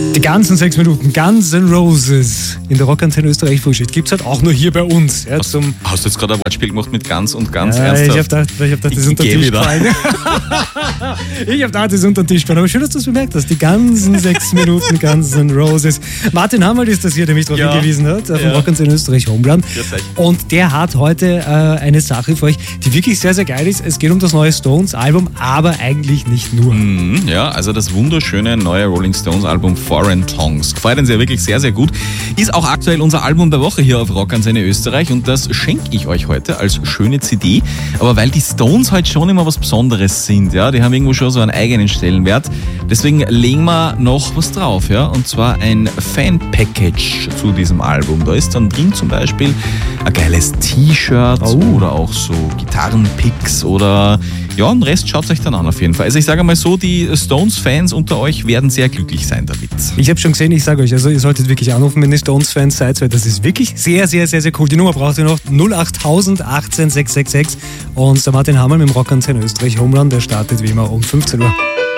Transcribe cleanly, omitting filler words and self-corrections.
Die ganzen 6 Minuten, Guns N' Roses in der Rockantenne Österreich Frühschicht gibt es halt auch nur hier bei uns. Ja, Hast du jetzt gerade ein Wortspiel gemacht mit ganz und ganz ja, ernsthaft? Ich hab gedacht, das ist unter den Tisch gefallen. Ich hab gedacht, das ist unter den Tisch gefallen. Aber schön, dass du es bemerkt hast. Die ganzen 6 Minuten Guns N' Roses. Martin Hammerl ist das hier, der mich darauf hingewiesen hat, vom Rockantenne Österreich Homeland. Und der hat heute eine Sache für euch, die wirklich sehr, sehr geil ist. Es geht um das neue Stones-Album, aber eigentlich nicht nur. Ja, also das wunderschöne neue Rolling Stones-Album Foreign Tongues. Gefällt uns ja wirklich sehr, sehr gut. Ist auch aktuell unser Album der Woche hier auf Rockantenne Österreich und das schenke ich euch heute als schöne CD. Aber weil die Stones halt schon immer was Besonderes sind, ja, die haben irgendwo schon so einen eigenen Stellenwert. Deswegen legen wir noch was drauf, ja, und zwar ein Fan-Package zu diesem Album. Da ist dann drin zum Beispiel ein geiles T-Shirt oder auch so Gitarrenpicks oder ja, den Rest schaut euch dann an auf jeden Fall. Also ich sage mal so, die Stones-Fans unter euch werden sehr glücklich sein damit. Ich habe schon gesehen, ich sage euch, also ihr solltet wirklich anrufen, wenn ihr Stones-Fans seid, weil das ist wirklich sehr, sehr, sehr, sehr cool. Die Nummer braucht ihr noch, 08000 18 666 und der Martin Hammerl mit dem Rockantenne Österreich Homeland, der startet wie immer um 15 Uhr.